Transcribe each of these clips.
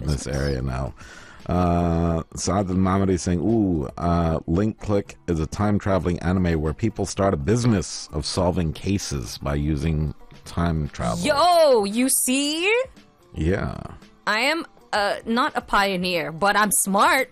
this area now. Saad al-Mamadi saying, Link Click is a time-traveling anime where people start a business of solving cases by using time travel. Yo, you see? Yeah. I am not a pioneer, but I'm smart.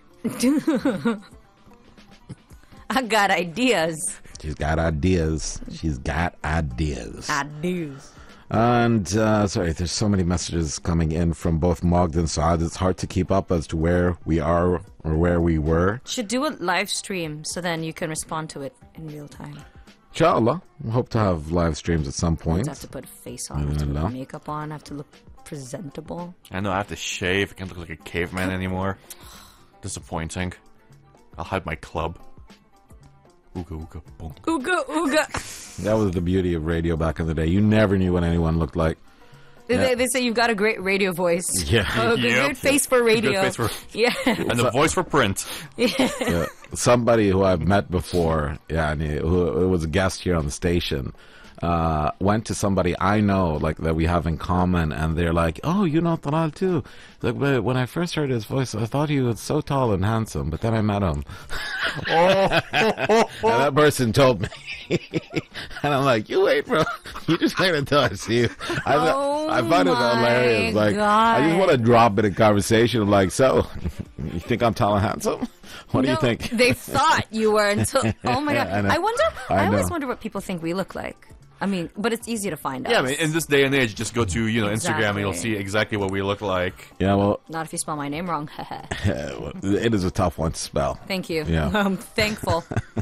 I got ideas. She's got ideas. She's got ideas. Ideas. And, sorry, there's so many messages coming in from both Mogd and Saad. It's hard to keep up as to where we are or where we were. Should do a live stream so then you can respond to it in real time. Inshallah. We hope to have live streams at some point. I have to put a face on, I have to put makeup on, I have to look presentable. I know, I have to shave. I can't look like a caveman anymore. Disappointing. I'll hide my club. Ooga ooga boom. Ooga ooga. That was the beauty of radio back in the day. You never knew what anyone looked like. They say you've got a great radio voice. Yeah. Good face for radio. Good face for... Yeah. And the voice for print. Yeah. Somebody who I've met before, who was a guest here on the station, went to somebody I know, like, that we have in common, and they're like, "Oh, you know Talal too." Like, but when I first heard his voice, I thought he was so tall and handsome, but then I met him. And that person told me. And I'm like, "You wait, bro. You just wait until I see you." I find it hilarious. Like, God. I just want to drop in a conversation of like, "So, you think I'm tall and handsome? What do you think?" They thought you were until... Oh my God. I know. I always wonder what people think we look like. I mean, but it's easy to find out. Yeah, I mean, in this day and age, just go to, Instagram and you'll see exactly what we look like. Yeah, well... Not if you spell my name wrong. It is a tough one to spell. Thank you. Yeah. I'm thankful.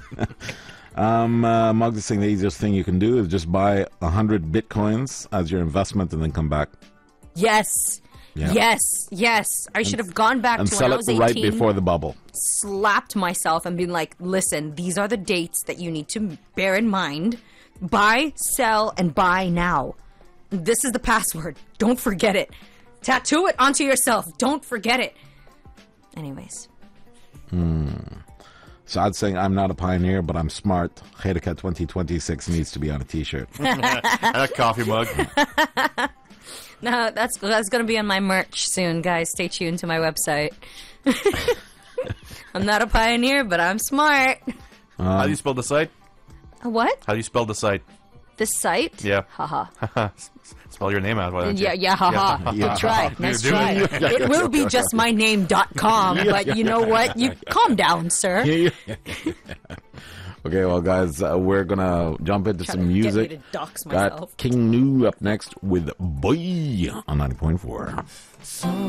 Mug is saying the easiest thing you can do is just buy 100 Bitcoins as your investment and then come back. Yes. Yeah. Yes. I should have gone back and to when I was 18. And sell it right before the bubble. Slapped myself and been like, listen, these are the dates that you need to bear in mind. Buy, sell, and buy now. This is the password. Don't forget it. Tattoo it onto yourself. Don't forget it. Anyways. Saad saying, I'm not a pioneer, but I'm smart. Khairika 2026 needs to be on a t-shirt. And a coffee mug. No, that's going to be on my merch soon, guys. Stay tuned to my website. I'm not a pioneer, but I'm smart. How do you spell the site? What? How do you spell the site? The site? Yeah. Haha. Spell your name out, why don't you? Yeah, haha. Good try. Nice try. It will be just my name.com, but you know what? You calm down, sir. Okay, well, guys, we're going to jump into some music. Get me to dox myself. Got King New up next with Boy on 90.4.